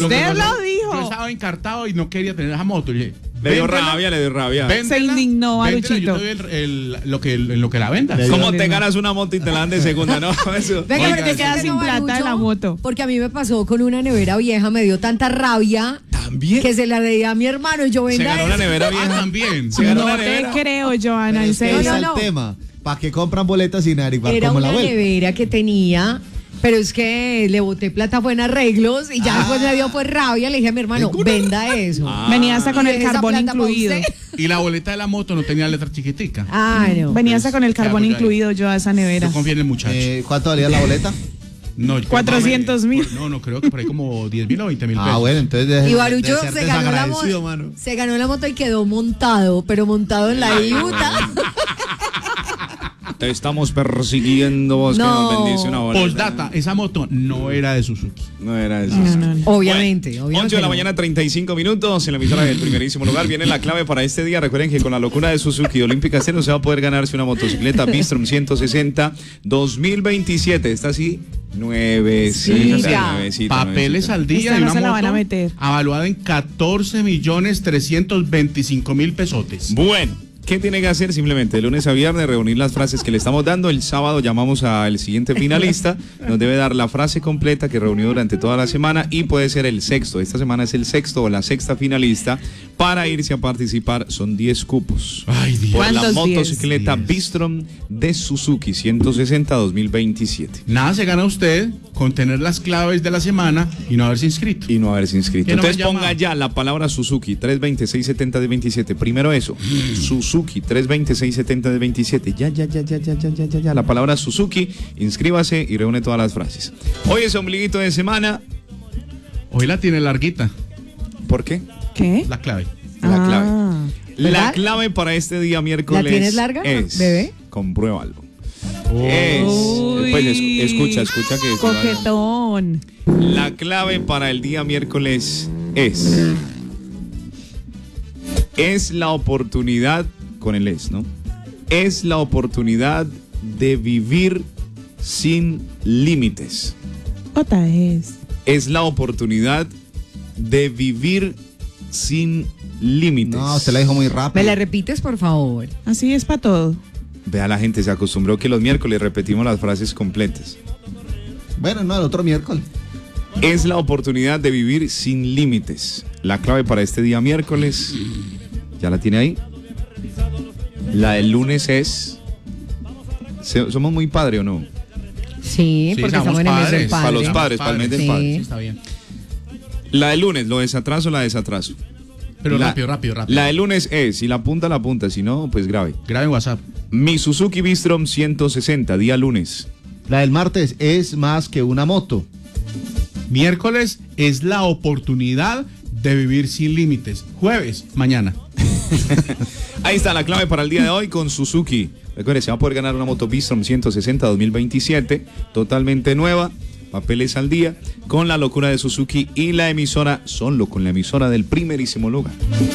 Usted lo Yo dijo. estaba encartado y no quería tener esa moto. Le dio rabia. Se indignó, Maruchito. Maruchito. Yo te doy lo que la venda. ¿Cómo te ganas una moto y te la dan de segunda? No, eso. Venga, Oiga, pero te eso quedas es sin lo plata de Marucho, la moto. Porque a mí me pasó con una nevera vieja, me dio tanta rabia También. que se la di a mi hermano y yo Se venda ganó una eso. nevera Ah, vieja. también. Se ganó No una te nevera. creo, Joana, Pero en es que serio. ese es No. el tema. ¿Para qué compran boletas sin averiguar Era cómo la una vuelta? nevera que tenía, pero es que le boté plata fue en arreglos y ya después me dio pues rabia, le dije a mi hermano, venda eso. Venía hasta con el Esa carbón plata pa' incluido. usted. Y la boleta de la moto no tenía letra chiquitica. Ah, no. Venía hasta con el carbón Claro, ya. incluido yo a esa nevera. Yo confío en el muchacho. ¿Cuánto valía la boleta? No, 400.000. No, creo que por ahí como 10.000 o 20.000 pesos. Ah, bueno, entonces de Y Barucho ser se ganó la desagradecido, moto. mano. Se ganó la moto y quedó montado, pero montado en la Iuta. Te estamos persiguiendo, vos que No. nos vendiste una boleta. Postdata, esa moto no era de Suzuki. No era eso. No. Obviamente, 11 de la mañana, 35 minutos. En la emisora del primerísimo lugar viene la clave para este día. Recuerden que con la locura de Suzuki Olímpica Cero se va a poder ganarse una motocicleta Bistrom 160 2027. Está así, nuevecita. Papeles al día. Esta y no una se la moto van a meter. Avaluada en 14.325.000 pesotes. Bueno, ¿qué tiene que hacer? Simplemente de lunes a viernes reunir las frases que le estamos dando. El sábado llamamos al siguiente finalista. Nos debe dar la frase completa que reunió durante toda la semana y puede ser el sexto. Esta semana es el sexto o la sexta finalista para irse a participar. Son 10 cupos. Ay, Dios. Por la ¿Cuántos motocicleta 10? Bistrom de Suzuki 160 2027. Nada se gana usted con tener las claves de la semana y no haberse inscrito. Y no haberse inscrito. ¿Quién no me Entonces ponga llama? ya la palabra Suzuki 320-670 de 27. Primero eso. Suzuki 320-670 de 27. Ya. La palabra Suzuki. Inscríbase y reúne todas las frases. Hoy es ombliguito de semana. Hoy la tiene larguita, ¿Por qué? ¿Qué? la clave. La clave. La ¿Verdad? clave para este día miércoles. ¿La tienes larga, es, bebé? compruébalo. Oh. Es. Pues escucha que. Coquetón. La clave para el día miércoles es la oportunidad, con el ¿no? Es la oportunidad de vivir sin límites. Otra es. Es la oportunidad de vivir sin límites. No, usted la dijo muy rápido. ¿Me la repites, por favor? Así es para todo. Vea, la gente se acostumbró que los miércoles repetimos las frases completas. Bueno, no, el otro miércoles. Es la oportunidad de vivir sin límites. La clave para este día miércoles, ¿ya la tiene ahí? La del lunes es... ¿Somos muy padre o no? Sí, Sí, porque somos estamos en el mes padres. del padre. Para los padres, para el mes del Sí. padre. Sí, está bien. La del lunes, ¿lo desatraso o la desatraso? Pero La- rápido. La del lunes es, si la apunta, si no, pues grave. Grave en WhatsApp. Mi Suzuki Bistrom 160, día lunes. La del martes es más que una moto. Miércoles es la oportunidad de vivir sin límites. Jueves, mañana. Ahí está la clave para el día de hoy con Suzuki. Recuerde, se va a poder ganar una moto Bistrom 160 2027, totalmente nueva, papeles al día, con la locura de Suzuki y la emisora, solo con la emisora del primerísimo lugar.